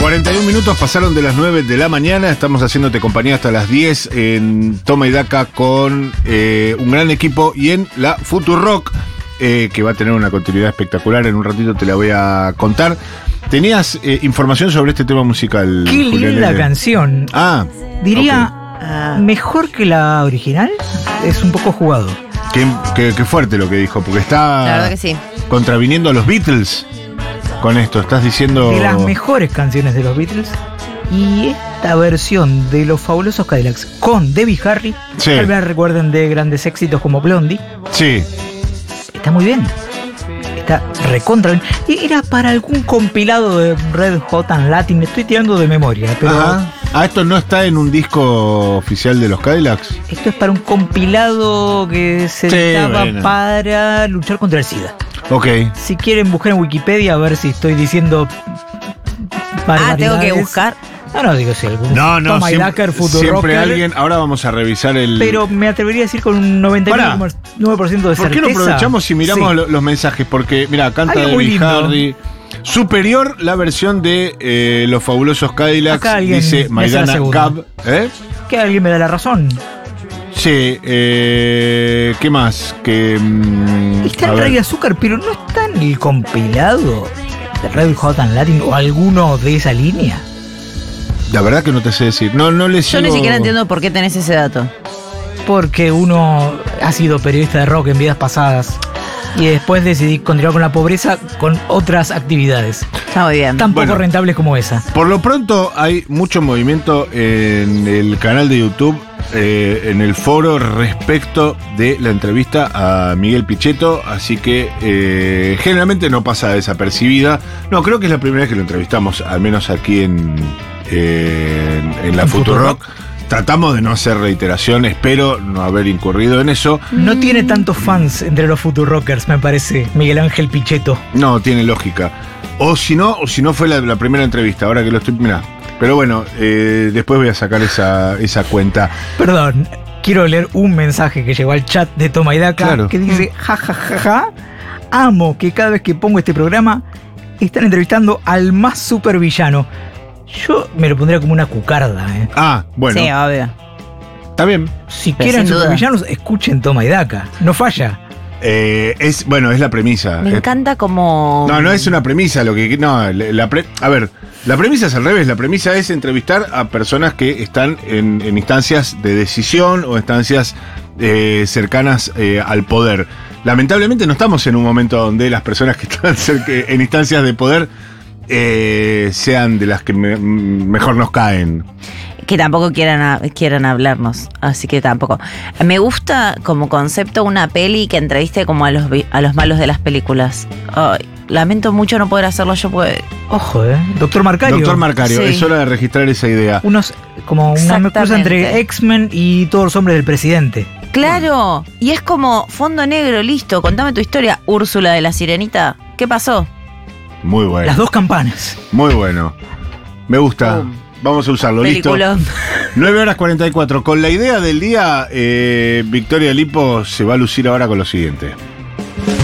41 minutos pasaron de las 9 de la mañana. Estamos haciéndote compañía hasta las 10 en Toma y Daca con un gran equipo y en la Futurock, que va a tener una continuidad espectacular. En un ratito te la voy a contar. ¿Tenías información sobre este tema musical? Qué linda canción. Diría, mejor que la original. Es un poco jugado. Qué fuerte lo que dijo, porque está la verdad que sí, contraviniendo a los Beatles. Con esto, estás diciendo... De las mejores canciones de los Beatles. Y esta versión de Los Fabulosos Cadillacs con Debbie Harry, sí, tal vez recuerden de grandes éxitos como Blondie. Sí. Está muy bien. Está recontra bien. Y era para algún compilado de Red Hot and Latin. Estoy tirando de memoria, pero... Ajá. ¿Esto no está en un disco oficial de los Cadillacs? Esto es para un compilado que se editaba para luchar contra el SIDA. Ok. Si quieren buscar en Wikipedia a ver si estoy diciendo tengo que buscar. No, digo si algún Toma y Daca, Futurocker. Siempre alguien. Ahora vamos a revisar el... Pero me atrevería a decir con un 99% de certeza. ¿Por qué no aprovechamos y miramos los mensajes? Porque, mira, canta Debbie Harry. Superior la versión de Los Fabulosos Cadillacs, dice Maidana Cab. Que alguien me da la razón. Sí, ¿qué más? Está el Rey Azúcar, pero no está en el compilado de Red Hot and Latin o alguno de esa línea. La verdad que no te sé decir. No le sigo... Yo ni siquiera entiendo por qué tenés ese dato. Porque uno ha sido periodista de rock en vidas pasadas y después decidí continuar con la pobreza con otras actividades. Está muy bien. Tan poco rentables como esa. Por lo pronto hay mucho movimiento en el canal de YouTube, en el foro, respecto de la entrevista a Miguel Pichetto, así que generalmente no pasa desapercibida. No, creo que es la primera vez que lo entrevistamos, al menos aquí en la Futurock. Tratamos de no hacer reiteración, espero no haber incurrido en eso. No tiene tantos fans entre los Futurockers, me parece, Miguel Ángel Pichetto. No, tiene lógica. O si no fue la primera entrevista, ahora que lo estoy... Mirá. Pero bueno, después voy a sacar esa cuenta. Perdón, quiero leer un mensaje que llegó al chat de Toma y Daca, que dice, ja, amo que cada vez que pongo este programa están entrevistando al más supervillano. Yo me lo pondría como una cucarda, Bueno. Sí, obvio. Está bien. Si quieren supervillanos, escuchen Toma y Daca. No falla. Es la premisa. Me encanta como... No es una premisa. A ver, la premisa es al revés. La premisa es entrevistar a personas que están en instancias de decisión o instancias cercanas al poder. Lamentablemente no estamos en un momento donde las personas que están en instancias de poder sean de las que mejor nos caen. Que tampoco quieran hablarnos, así que tampoco. Me gusta como concepto una peli que entreviste como a los malos de las películas. Ay, lamento mucho no poder hacerlo yo, pues. Ojo, Doctor Marcario. Doctor Marcario, sí. Es hora de registrar esa idea. Como una cosa entre X-Men y Todos los Hombres del Presidente. Claro, y es como fondo negro, listo, contame tu historia. Úrsula de la Sirenita, ¿qué pasó? Muy bueno. Las dos campanas. Muy bueno. Me gusta. Vamos a usarlo, Peliculón. Listo. 9:44. Con la idea del día, Victoria Lipo se va a lucir ahora con lo siguiente.